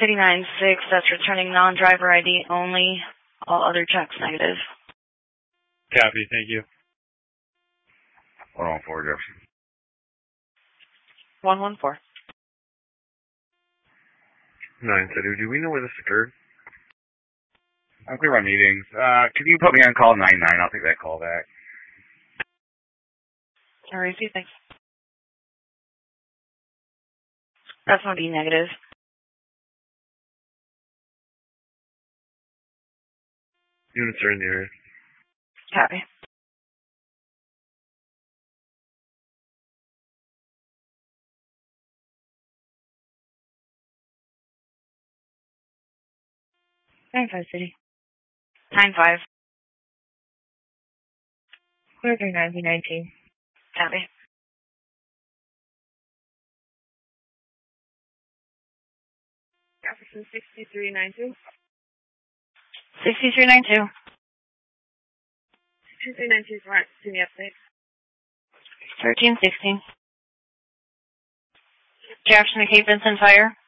City 9-6, that's returning non-driver ID only. All other checks negative. Copy, thank you. 114 Jefferson. 114. 9 City, do we know where this occurred? I'm clear on meetings. Could you put me on call 99? I'll take that call back. Alright, thanks. That's going to be negative. Units are in the area. Copy. Nine five City. 9-5. Clear 39019. Copy. Jefferson 6392. 6392. 2392 front, Sydney update. 1316. Jefferson to Cape Vincent Fire.